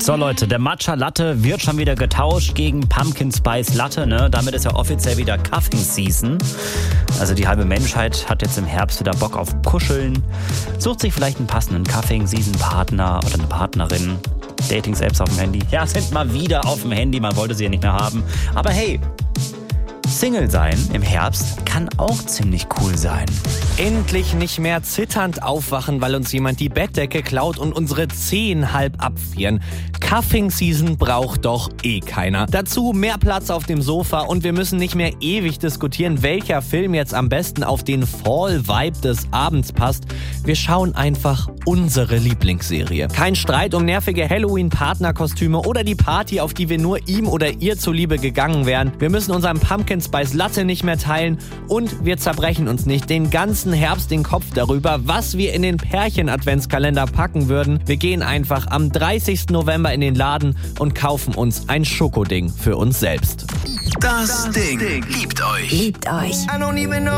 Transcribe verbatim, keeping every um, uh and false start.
So Leute, der Matcha Latte wird schon wieder getauscht gegen Pumpkin Spice Latte. Ne? Damit ist ja offiziell wieder Cuffing Season. Also die halbe Menschheit hat jetzt im Herbst wieder Bock auf Kuscheln. Sucht sich vielleicht einen passenden Cuffing Season Partner oder eine Partnerin. Dating-Apps auf dem Handy. Ja, sind mal wieder auf dem Handy. Man wollte sie ja nicht mehr haben. Aber hey, Single sein im Herbst kann auch ziemlich cool sein. Endlich nicht mehr zitternd aufwachen, weil uns jemand die Bettdecke klaut und unsere Zehen halb abfrieren. Cuffing Season braucht doch eh keiner. Dazu mehr Platz auf dem Sofa und wir müssen nicht mehr ewig diskutieren, welcher Film jetzt am besten auf den Fall-Vibe des Abends passt. Wir schauen einfach unsere Lieblingsserie. Kein Streit um nervige Halloween-Partnerkostüme oder die Party, auf die wir nur ihm oder ihr zuliebe gegangen wären. Wir müssen unseren Pumpkin Spice Latte nicht mehr teilen und wir zerbrechen uns nicht den ganzen Herbst den Kopf darüber, was wir in den Pärchen-Adventskalender packen würden. Wir gehen einfach am dreißigsten November in den Laden und kaufen uns ein Schokoding für uns selbst. Das Ding liebt euch. Liebt euch.